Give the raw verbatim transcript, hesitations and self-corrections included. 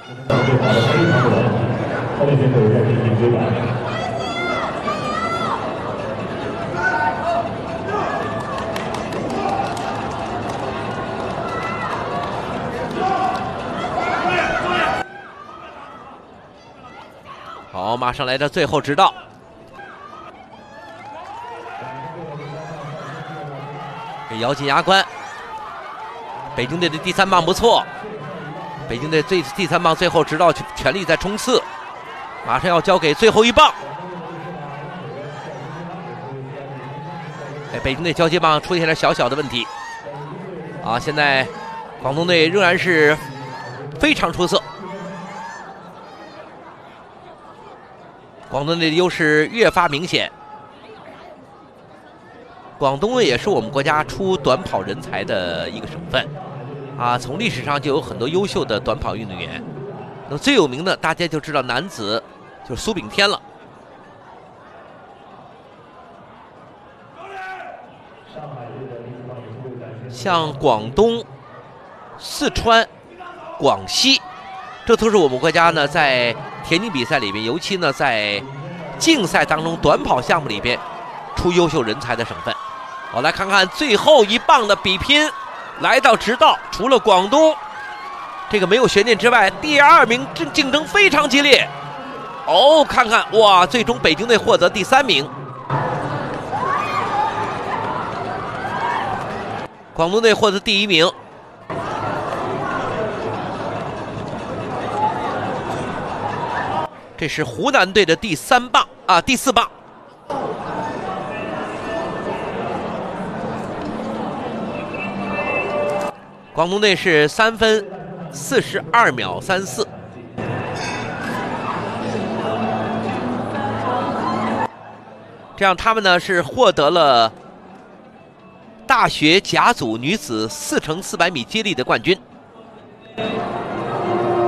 最好的非常的完美，后面选手在进行追赶。 好，马上来到最后指导，咬紧牙关。北京队的第三棒不错，北京队最第三棒最后指导全力在冲刺，马上要交给最后一棒。哎，北京队交接棒出现了小小的问题，啊，现在广东队仍然是非常出色。 广东队的优势越发明显。广东也是我们国家出短跑人才的一个省份，啊，从历史上就有很多优秀的短跑运动员。那最有名的，大家就知道男子就是苏炳添了。像广东、四川、广西，这都是我们国家呢在 田径比赛里边，尤其呢在竞赛当中短跑项目里边出优秀人才的省份。好，来看看最后一棒的比拼，来到直道，除了广东这个没有悬念之外，第二名竞竞争非常激烈。哦，看看哇，最终北京队获得第三名，广东队获得第一名。 这是湖南队的第三棒啊，第四棒。广东队是三分四十二秒三四。这样他们呢是获得了大学甲组女子四乘四百米接力的冠军。